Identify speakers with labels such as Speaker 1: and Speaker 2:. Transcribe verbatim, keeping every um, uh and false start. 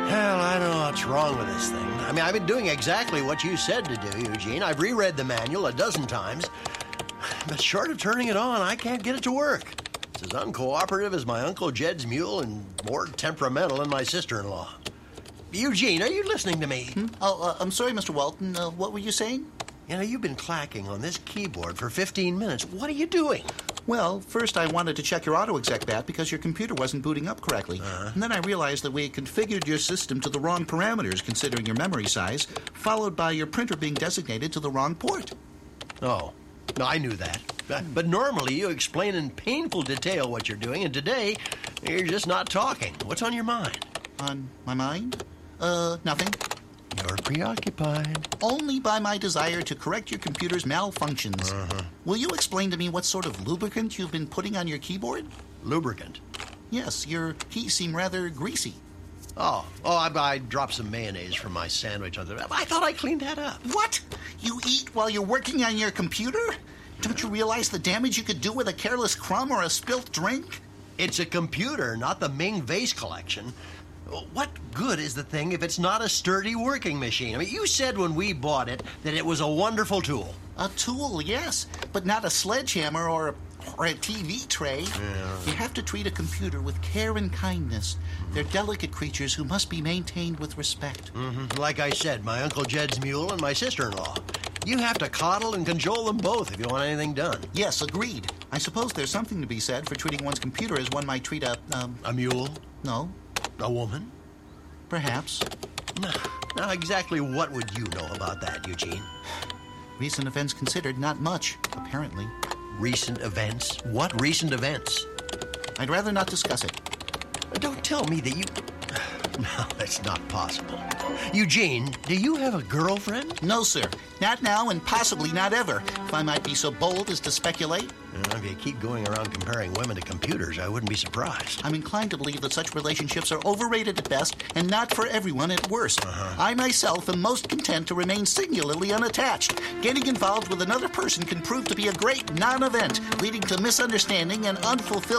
Speaker 1: Hell, I don't know what's wrong with this thing. I mean, I've been doing exactly what you said to do, Eugene. I've reread the manual a dozen times. But short of turning it on, I can't get it to work. It's as uncooperative as my Uncle Jed's mule and more temperamental than my sister-in-law. Eugene, are you listening to me?
Speaker 2: Hmm? Oh, uh, I'm sorry, Mister Walton. Uh, what were you saying?
Speaker 1: You know, you've been clacking on this keyboard for fifteen minutes. What are you doing?
Speaker 2: Well, first I wanted to check your auto-exec bat because your computer wasn't booting up correctly. Uh-huh. And then I realized that we had configured your system to the wrong parameters, considering your memory size, followed by your printer being designated to the wrong port.
Speaker 1: Oh, no, I knew that. But normally you explain in painful detail what you're doing, and today you're just not talking. What's on your mind?
Speaker 2: On my mind? Uh, nothing.
Speaker 1: You're preoccupied.
Speaker 2: Only by my desire to correct your computer's malfunctions.
Speaker 1: Uh-huh.
Speaker 2: Will you explain to me what sort of lubricant you've been putting on your keyboard?
Speaker 1: Lubricant?
Speaker 2: Yes, your keys seem rather greasy.
Speaker 1: Oh, oh, I, I dropped some mayonnaise from my sandwich on the... I thought I cleaned that up.
Speaker 2: What? You eat while you're working on your computer? Don't you realize the damage you could do with a careless crumb or a spilt drink?
Speaker 1: It's a computer, not the Ming vase collection. What good is the thing if it's not a sturdy working machine? I mean, you said when we bought it that it was a wonderful tool.
Speaker 2: A tool, yes, but not a sledgehammer or a, or a T V tray.
Speaker 1: Yeah.
Speaker 2: You have to treat a computer with care and kindness. Mm-hmm. They're delicate creatures who must be maintained with respect.
Speaker 1: Mm-hmm. Like I said, my Uncle Jed's mule and my sister-in-law. You have to coddle and cajole them both if you want anything done.
Speaker 2: Yes, agreed. I suppose there's something to be said for treating one's computer as one might treat a, um...
Speaker 1: A mule?
Speaker 2: No.
Speaker 1: A woman?
Speaker 2: Perhaps.
Speaker 1: Now, exactly what would you know about that, Eugene?
Speaker 2: Recent events considered, not much, apparently.
Speaker 1: Recent events? What recent events?
Speaker 2: I'd rather not discuss it.
Speaker 1: Don't tell me that you... No, that's not possible. Eugene, do you have a girlfriend?
Speaker 2: No, sir. Not now and possibly not ever, if I might be so bold as to speculate.
Speaker 1: Uh, if you keep going around comparing women to computers, I wouldn't be surprised.
Speaker 2: I'm inclined to believe that such relationships are overrated at best and not for everyone at worst.
Speaker 1: Uh-huh.
Speaker 2: I myself am most content to remain singularly unattached. Getting involved with another person can prove to be a great non-event, leading to misunderstanding and unfulfilled